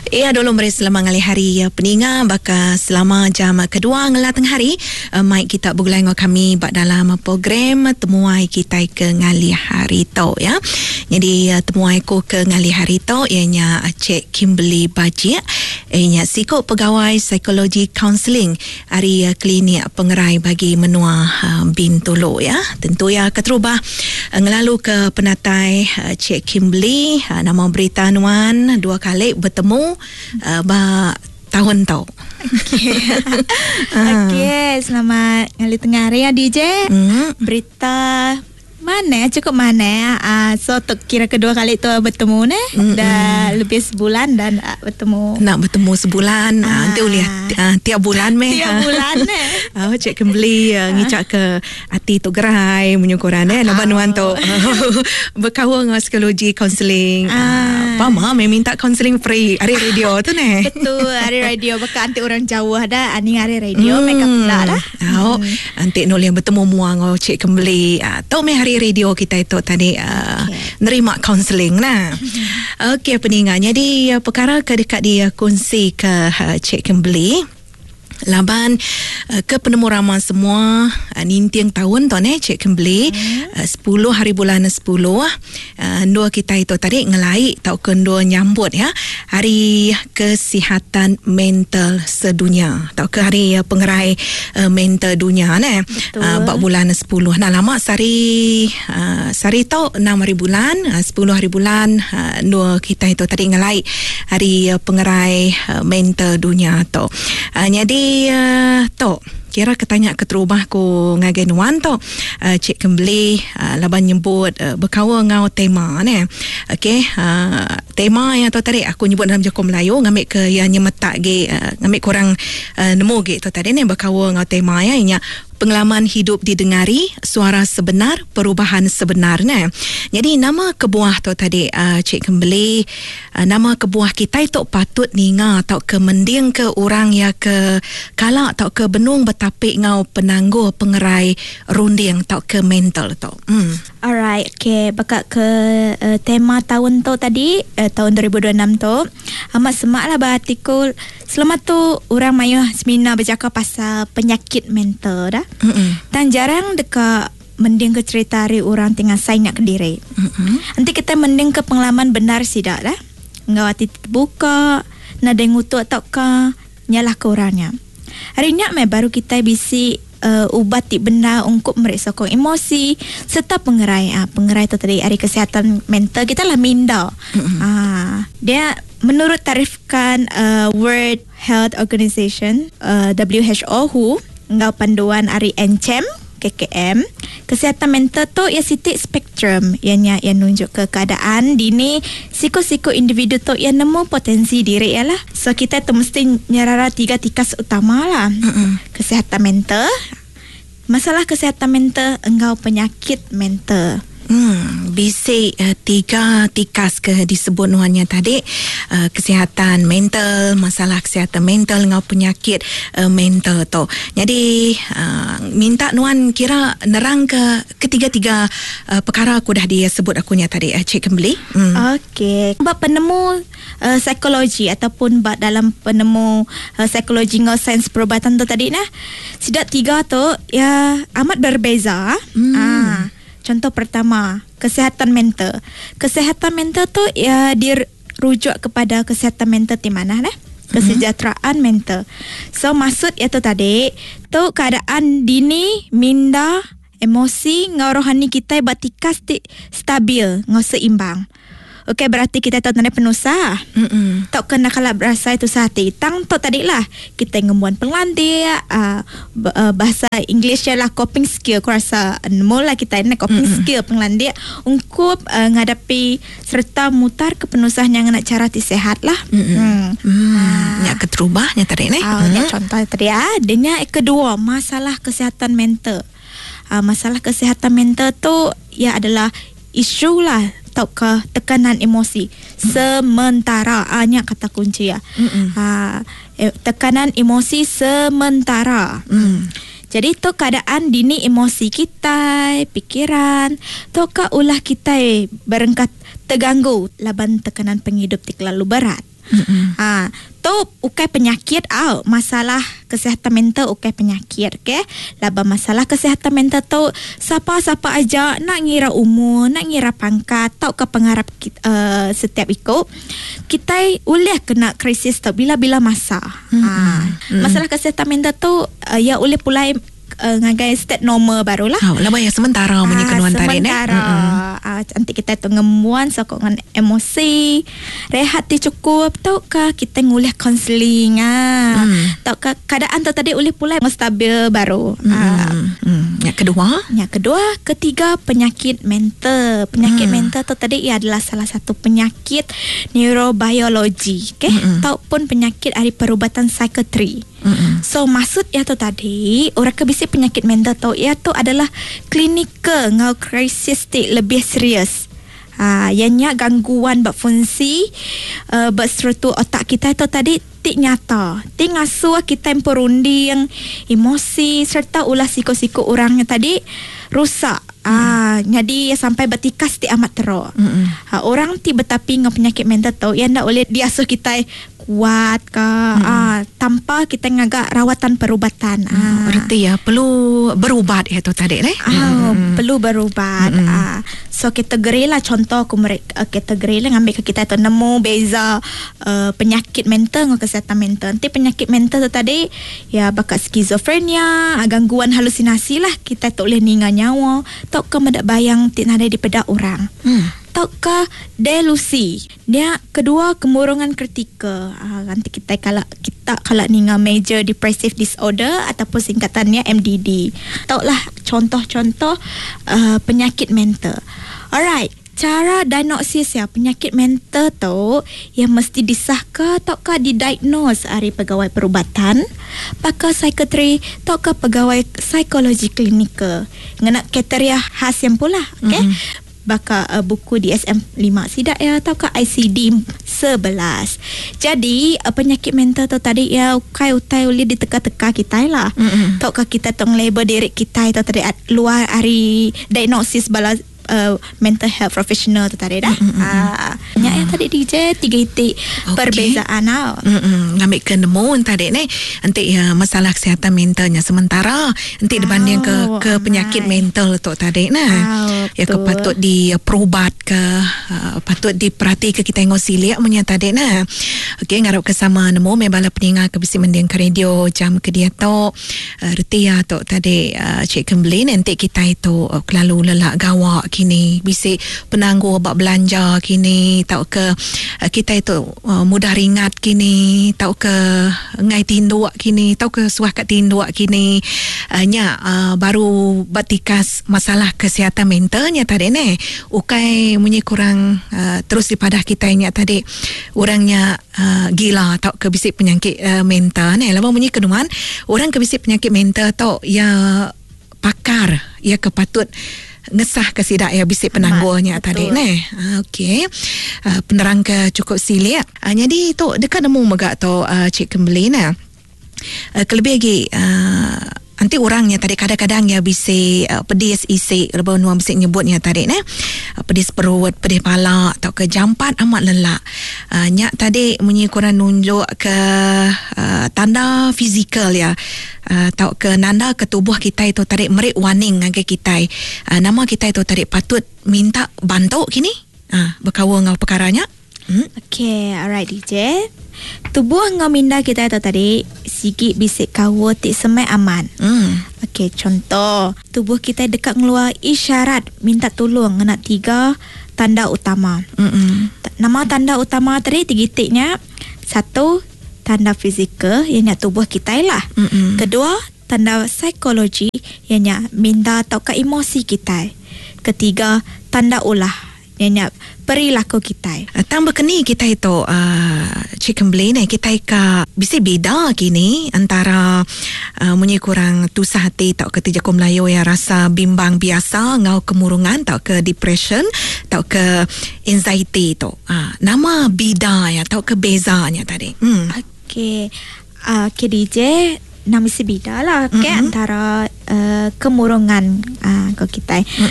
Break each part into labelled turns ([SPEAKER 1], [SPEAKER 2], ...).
[SPEAKER 1] Dulu meri selama ngali hari peninga baka selama jam kedua ngala tengah hari mai kita bergulai dengan kami bak dalam program temuai kita ke ngali hari tu ya. Jadi temuai ko ke ngali hari tu ianya Cik Kimberly Bajik ianya psikot pegawai psikologi counselling hari klinik pengerai bagi menua Bintulu ya. Tentu ya keterubah ngelalu ke penatai Cik Kimberly nama berita nuan dua kali bertemu tahun tau.
[SPEAKER 2] Okey, selamat ngali tengah hari ya DJ. Berita mana cukup mana so kira kedua kali tu bertemu ne dah lebih sebulan dan bertemu.
[SPEAKER 1] Nak bertemu sebulan nanti boleh tiap bulan meh.
[SPEAKER 2] Tiap bulan ne.
[SPEAKER 1] Cik Kimberly ngicak ke hati tu gerai menyukuran labanuan tu. Berkawan dengan psikologi counselling. Pama minta counselling free hari radio tu ne.
[SPEAKER 2] Betul, hari radio baka anti orang jauh dah ani hari radio mereka pula dah.
[SPEAKER 1] Anti nol yang bertemu muang Cik Kimberly. Tahu meh hari radio kita itu tadi nerima counselling nah. Okey peningat. Jadi perkara ke dekat dia kongsi ke Cik Kimberly laban ke penemu ramai semua nintiang tahun tu Cik Kimberly 10 hari bulan 10 dua kita itu tadi ngelai tau kendua nyambut ya hari kesihatan mental sedunia tau ke hari pengerai mental dunia bak bulan 10 nah lama sari tau 6 hari bulan 10 hari bulan dua kita itu tadi ngelai hari pengerai mental dunia tu jadi tok kira ketanya keterubah ko ngagenuan tok Cik Kimberly laban nyebut berkawa ngau tema ne. Okey tema yang tu tadi aku nyebut dalam Jakom Melayu ngambil ke yang nyemetak ge ngambil korang nemu ge tu tadi ne berkawa ngau tema ya inya pengalaman hidup didengari, suara sebenar, perubahan sebenarnya. Jadi nama kebuah tu tadi Cik Kimberly, nama kebuah kita itu patut ninga atau ke mending ke orang ya ke kalak atau ke benung betapik ngau penangguh pengerai runding atau ke mental tu.
[SPEAKER 2] Alright, okay. Baka ke tema tahun tu tadi, tahun 2026 tu, amat semak lah berartikul. Selama tu orang mayu seminar bercakap pasal penyakit mental dah. Dan jarang dekat mending ke cerita hari orang tengah sign nak ke diri. Nanti kita mending ke pengalaman benar sidak dah. Ngawati buka, nak dengutu atau ke nyalah ke orangnya. Hari ni baru kita bisi ubati benda untuk meresokong emosi serta pengerai tu tadi hari kesihatan mental kita lah minda. Dia menurut tarifkan World Health Organization WHO ngau panduan hari NCM KKM kesihatan mental tu ia sitik spektrum yang nunjuk ke keadaan dini siko-siko individu tu yang nemu potensi diri ialah. So kita tu mesti nyarara 3 tikas utama lah. Kesihatan mental, masalah kesihatan mental, engkau penyakit mental. Bisik 3 tikas ke disebut nuannya tadi kesihatan mental, masalah kesihatan mental ngau penyakit mental tu. Jadi minta nuan kira nerang ke ketiga-tiga perkara aku dah dia sebut akunya tadi Cik Kimberly. Okey. Bab penemu psikologi ataupun bab dalam penemu psikologi ngau sains perubatan tu tadi nah. Sidak 3 tu ya amat berbeza. Contoh pertama, kesihatan mental. Kesihatan mental tu ya dirujuk kepada kesihatan mental di mana nah? Kesejahteraan mental. So maksud itu tadi tu keadaan dini minda emosi ngau rohani kita batikas stabil ngau seimbang. Okey, berarti kita tahu tanda penusah. Tak kena kalau berasa itu sehati. Tang tu tadi lah. Kita ngemuan pelandir. Bahasa English lah coping skill. Aku rasa mula kita ini coping skill pelandir. Untuk ngadapi serta mutar ke penusahnya nak cara sihat lah.
[SPEAKER 1] Yang keterubahnya tadi ni.
[SPEAKER 2] Contoh tadi ya. Dia kedua, masalah kesihatan mental. Masalah kesihatan mental tu ya adalah isu lah. Ataukah tekanan emosi sementara hanya kata kunci ya. Tekanan emosi sementara. Jadi tu keadaan dini emosi kita, pikiran, tu ulah kita berengkat terganggu laban tekanan penghidup terlalu berat. Tu ukai penyakit masalah kesihatan mental ukai penyakit, okey. Laba masalah kesihatan mental tu siapa-siapa aja nak ngira umur, nak ngira pangkat, tau ke pengarap setiap ikut kita boleh kena krisis tu bila-bila masa. Masalah kesihatan mental tu ya boleh pula ngagai state normal barulah.
[SPEAKER 1] Laba ya sementara menyekenuan tarik
[SPEAKER 2] nanti kita tu ngemuan sokongan emosi, rehat ti cukup, tau ke kita ngulih counselling tau ke keadaan tu tadi boleh pula stabil baru. Yang kedua, ketiga penyakit mental. Penyakit mental tu tadi ia adalah salah satu penyakit neurobiologi, ataupun penyakit dari perubatan psikiatri. So maksud ia tu tadi orang kebisi penyakit mental tu ia tu adalah klinikal ngau krisis lebih serius. Ianya gangguan berfungsi berstruktur otak kita itu tadi tik nyata. Tik ngasuh kita yang perunding, emosi serta ulah siko-siko orangnya tadi rusak. Jadi sampai bertikas ti amat teruk. Orang ti betapi ngau penyakit mental tu yang ndak boleh diasuh kita kuat ke tanpa kita ngagak rawatan perubatan.
[SPEAKER 1] Berarti ya perlu berubat itu tadi
[SPEAKER 2] perlu berubat. So kategori lah contoh kategori lah ngambil ke kita tu nemu beza penyakit mental dengan kesihatan mental. Nanti penyakit mental tu tadi ya bakat skizofrenia, gangguan halusinasi lah, kita tak boleh ningan nyawa, tak ke mendak bayang tik nada di pedak orang. Ataukah delusi. Dia kedua kemurungan kritikal. Nanti kita kalau ninga major depressive disorder ataupun singkatannya MDD. Taulah contoh-contoh penyakit mental. Alright, cara diagnosis ya penyakit mental tu yang mesti disahkan ataukah didiagnose dari pegawai perubatan, pakar psikiatri ataukah pegawai psikologi klinikal. Ngena kriteria khas yang pula, okey. Baka buku DSM-5 sidak ya atau ke ICD 11. Jadi penyakit mental tu tadi ya utai boleh diteka-teka kita lah. Tau ke kita tong label diri kita itu tadi luar dari diagnosis bala mental health professional tu tadi dah. Yang tadi DJ 3 titik perbezaan
[SPEAKER 1] ngambil ke nemu tadi ni nanti ya masalah kesihatan mentalnya sementara nanti dibanding ke penyakit mental tu tadi ya ke patut diperubat ke patut diperhati ke kita ngosilia punya tadi okey ngarap ke sama nemu membala peningal ke bisi mendiang ke radio jam ke dia tu reti ya tu tadi Cik Kembali nanti kita itu kelalu lelak gawak kini bisi penangguh bak belanja kini tau ke kita itu mudah ringat kini tau ke ngai tinduk kini tau ke suah kat tinduk kini baru batikas masalah kesihatan mentalnya tadi ni ukai munyi kurang terus dipadah kita nya tadi orangnya gila tau ke bisi penyakit mental ni lama munyi keduman orang ke bisi penyakit mental tau ya pakar ya kepatut ngesah ke sidak ya bisik penangguhnya tadi ni. Okey. Penerang ke cukup silik. Jadi tu dekat nemu megak tu Cik Kembali nah. Kelebih lagi nanti orangnya tadi kadang-kadang ya bisik pedis isi lebih nuang bisik nyebutnya tadi pedis perut, pedis pala atau ke jampat amat lelak. Nyak tadi munyi korang nunjuk ke tanda fizikal ya. Tau ke nanda ke tubuh kita itu tarik merik warning ngage kita. Nama kita itu tarik patut minta bantu kini. Berkawa ngau perkaranya.
[SPEAKER 2] Okay, alright DJ. Tubuh ngau minda kita itu tadi sikit bisik kawa tik semai aman. Okay, contoh tubuh kita dekat ngeluar isyarat minta tolong ngena 3 tanda utama. Nama tanda utama tadi 3 titiknya. 1, tanda fizikal ianya tubuh kita lah. Kedua, tanda psikologi ianya minda atau ke emosi kita. Ketiga, tanda ulah ianya perilaku kita.
[SPEAKER 1] Tambah kini kita itu Cik Kembali ni kita bisa beda kini antara munyi kurang tusah hati tau ke Jakom Melayu yang rasa bimbang biasa ngau kemurungan tau ke depression tau ke anxiety tu. Nama beda ya tau ke bezanya tadi.
[SPEAKER 2] Okay, DJ nama si beda lah antara kemurungan kau kita.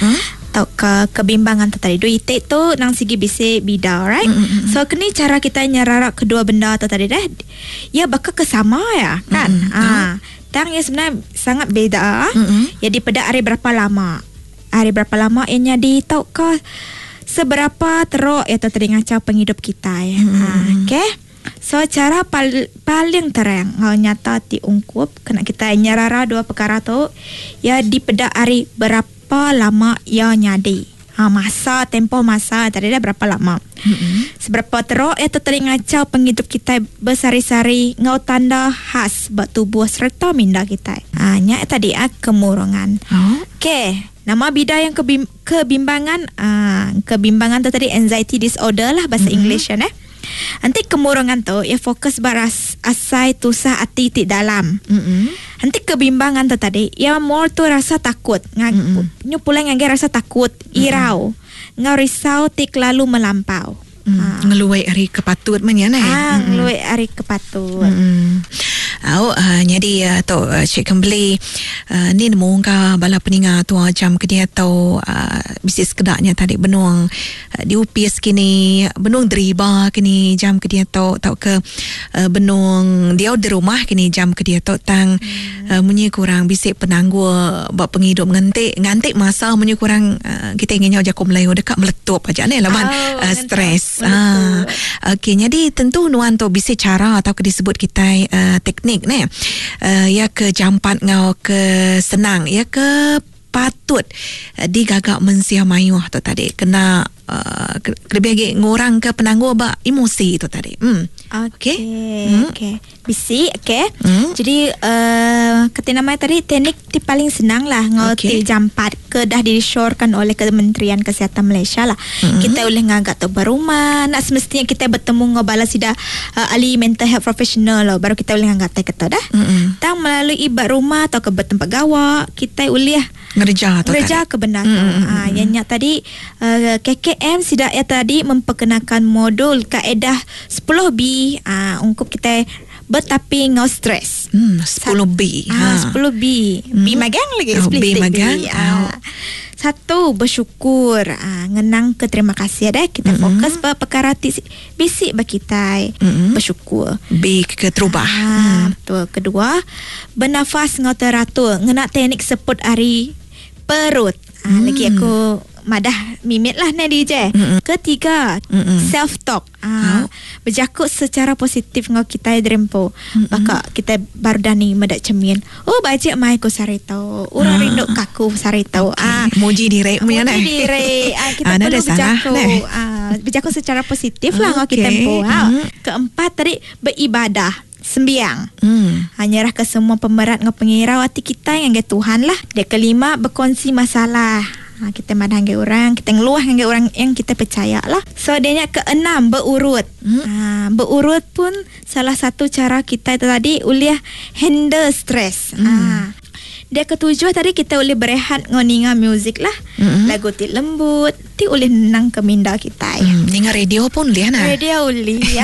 [SPEAKER 2] atau kebimbangan tu tadi. Dua itik tu nang segi bisi bida, right? So kini cara kita nyararak kedua benda tu tadi dah. Ya bakal kesama ya kan? Tang ya sebenarnya sangat beda. Ya pada hari berapa lama? Hari berapa lama ianya di tau ke seberapa teruk ya tu tadi ngacau penghidup kita ya. Okay? So cara paling terang nyata diungkup kena kita nyarara dua perkara tu ya di pada hari berapa lama ya nyadi. Masa tempoh masa tadi dah berapa lama. Seberapa teruk ya tu tadi ngacau penghidup kita bersari-sari ngau tanda khas buat tubuh serta minda kita. Nya tadi kemurungan. Okey. Nama bida yang kebimbangan kebimbangan tu tadi anxiety disorder lah bahasa English ya. Nanti kemurungan tu ya fokus baras asai tusah hati ti dalam. Nanti kebimbangan tu tadi ya more tu rasa takut. Nyu pula ngage rasa takut, irau. Ngau risau tik lalu melampau.
[SPEAKER 1] Ngeluai hari kepatut menya
[SPEAKER 2] ngeluai hari kepatut.
[SPEAKER 1] Jadi tu cik kembali ni nemu ka bala peninga tu jam kedia tau bisnis kedaknya tadi benung diupis kini benung deriba kini jam kedia tau ke benung dia di rumah kini jam kedia tau tang munyi kurang bisik penanggu buat penghidup ngantik masa munyi kurang kita ingin nyawa jakom layu dekat meletup aja ni lawan stres. Okey, jadi tentu nuan tu bisik cara atau disebut kita teknik ni ya ke jampat ngau ke senang ya ke patut digagak mensia mayuh tu tadi kena lebih lagi ngorang ke penangguh ba emosi tu tadi. Okey. Bisi jadi kata nama tadi teknik ti paling senang lah ngau ti jampat ke dah disyorkan oleh Kementerian Kesihatan Malaysia lah. Kita boleh ngagak tu berumah nak semestinya kita bertemu ngau bala sida ahli mental health professional lah baru kita boleh ngagak kita dah. Tang melalui ibat rumah atau ke tempat gawa kita boleh ngerja
[SPEAKER 2] ke benda tu. Yang tadi KKM sida ya tadi memperkenalkan modul kaedah 10B untuk kita bertapi ngau stres.
[SPEAKER 1] 10B.
[SPEAKER 2] 10B. B magang lagi.
[SPEAKER 1] B magang.
[SPEAKER 2] Satu, bersyukur. Ngenang ke terima kasih dah. Kita fokus pada perkara bisik bagi kita. Bersyukur.
[SPEAKER 1] B ke terubah.
[SPEAKER 2] Betul. Kedua, bernafas ngau teratur. Ngenak teknik seput hari perut. Lagi aku madah mimit lah ni DJ. Ketiga, self talk. Berjakut secara positif ngau kita drempo. Baka kita baru dani medak cemin. Oh bajak mai ko saritau. Urang rindu kaku saritau.
[SPEAKER 1] Muji diri mu ya nah.
[SPEAKER 2] Muji diri. Kita perlu berjakut. Berjakut secara positif lah ngau kita tempo. Keempat tadi beribadah. Sembiang. Nyerah ke semua pemerat ngau pengirau hati kita yang ke Tuhan lah. Dia kelima, berkongsi masalah. Kita madang ke orang, kita ngeluah ke orang yang kita percaya lah. So dia keenam, berurut. Berurut pun salah satu cara kita tadi uliah handle stres. Dia ketujuh tadi kita boleh berehat ngoninga muzik lah. Lagu ti lembut, ti boleh nenang ke minda kita.
[SPEAKER 1] Dengar radio pun boleh nah.
[SPEAKER 2] Radio boleh ya.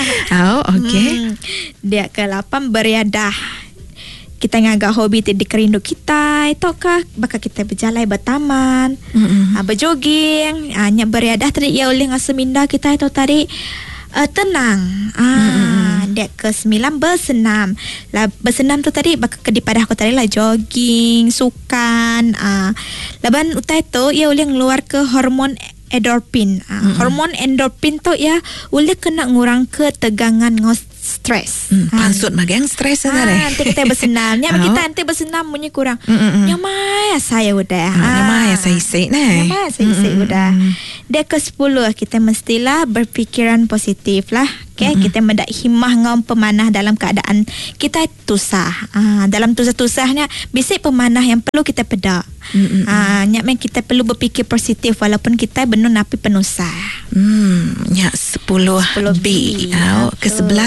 [SPEAKER 1] Okey.
[SPEAKER 2] Dia ke-8 beriadah. Kita ngagak hobi ti dikerindu kita itu kah bakal kita berjalan bertaman, berjogging, nyak beriadah tadi ya oleh ngasa minda kita itu tadi tenang. Dia ke-9 bersenam. Lah bersenam tu tadi bakal ke daripada aku tadi lah jogging, sukan. Laban utai tu ia boleh ngeluar ke hormon endorfin. Hormon endorfin tu ya boleh kena ngurang ketegangan stres.
[SPEAKER 1] Pansut magang stres
[SPEAKER 2] nanti kita bersenam. Kita nanti bersenam punya kurang. Nyamai saya udah.
[SPEAKER 1] Nyamai saya isi nah.
[SPEAKER 2] Nyamai saya isi udah. Dia ke-10 kita mestilah berfikiran positif lah. Okay? Kita mendak himmah ngam pemanah dalam keadaan kita tusah. Dalam tusah-tusahnya bisik pemanah yang perlu kita pedak. Nyakmen kita perlu berfikir positif walaupun kita benar napi penusah.
[SPEAKER 1] Nyak 10B. Ke-11B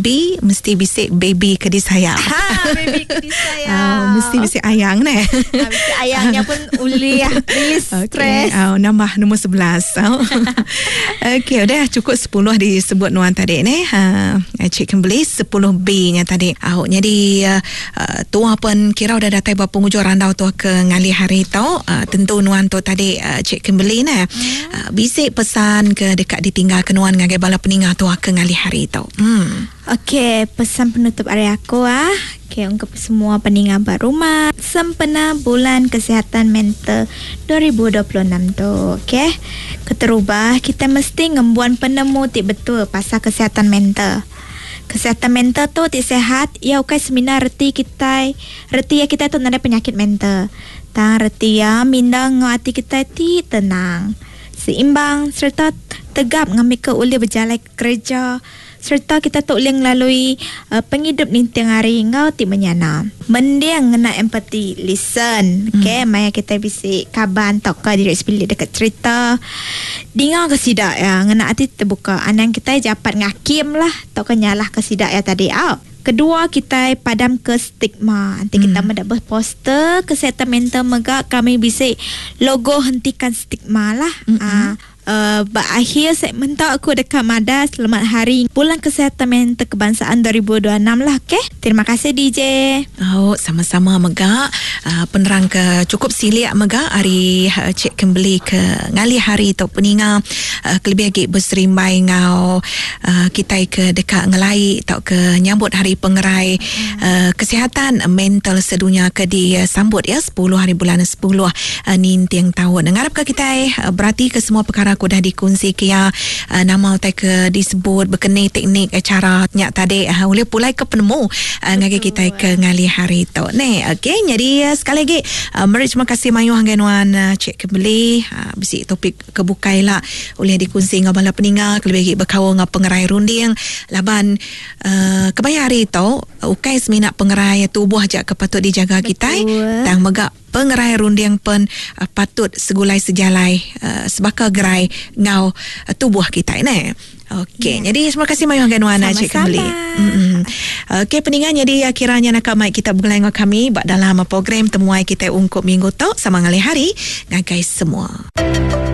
[SPEAKER 1] baby mesti bisik baby ke disayang.
[SPEAKER 2] Baby ke disayang.
[SPEAKER 1] Mesti bisik ayang ni.
[SPEAKER 2] Bisik ayangnya pun uli stres.
[SPEAKER 1] Nambah nombor 11. Okey, dah cukup 10 disebut Nuan tadi ni. Cik Kimberly 10B nya tadi. Jadi tua pun kira udah datai berapa penghujung randau tu ke ngali hari tau. Tentu Nuan tu tadi Cik Kimberly ni bisik pesan ke dekat ditinggal ke Nuan ngagai bala peninggal tu ke ngali hari tau.
[SPEAKER 2] Okey, pesan penutup hari aku Okey, untuk semua peninggal berumah, sempena bulan kesihatan mental 2026 tu. Okey. Keterubah kita mesti ngembuan penemu ti betul pasal kesihatan mental. Kesihatan mental tu ti sehat, ya ukai seminar reti ya kita tu nada penyakit mental. Tang reti ya minda ngati kita ti tenang, seimbang serta tegap ngambil ke uli berjalan kerja, serta kita tak boleh melalui penghidup ni tiang hari ngau ti menyana. Mendiang ngena empati, listen. Okay, maya kita bisik kaban tok ka diri sepilik dekat cerita. Dengar ke sidak ya, ngena hati terbuka. Anang kita dapat ngakim lah, tok ka nyalah ke sidak ya tadi. Kedua, kita padam ke stigma. Nanti kita mendapat poster kesihatan mental megak kami bisik logo hentikan stigma lah. Berakhir segmen tak aku dekat Mada. Selamat Hari Bulan Kesihatan Mental Kebangsaan 2026 lah. Okay, terima kasih DJ.
[SPEAKER 1] Sama-sama Megak. Penerang ke cukup siliak Megak hari Cik Kimberly ke ngali hari tu peninga kelebih lagi berserimbai ngau kita ke dekat ngelai tau ke nyambut hari pengerai kesihatan mental sedunia ke disambut ya 10 hari bulan 10 ni tiang tahun. Ngarap ke kita berarti ke semua perkara aku dah dikongsi ke ya nama utai ke disebut berkenai teknik cara nyak tadi boleh pulai ke penemu ngagi kita ke ngali hari tu ni. Okey, jadi sekali lagi mari terima kasih mayu hangganuan Cik Kimberly bisik topik kebukai lah boleh dikongsi ngau bala peninggal kelebih berkawan ngau pengerai runding laban kebaya hari tu ukai seminat pengerai tubuh aja kepatut dijaga kita tang megak pengerai runding pun patut segulai sejalai sebaka gerai ngau tubuh kita ni. Okey, jadi terima kasih mayu hangganuan Cik Kimberly. Okey, peninggal jadi kiranya nak mai kita bergulai dengan kami dalam program temuai kita ungkup minggu tu sama ngali hari ngagai semua.